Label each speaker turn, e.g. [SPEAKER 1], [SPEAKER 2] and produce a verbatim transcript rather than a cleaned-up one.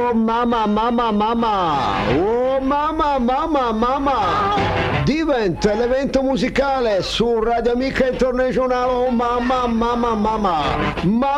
[SPEAKER 1] Oh mamma, mamma, mamma. Oh mamma, mamma, mamma. Diventa l'evento musicale su Radio Amica Internazionale. Oh mamma, mamma, mamma. Mamma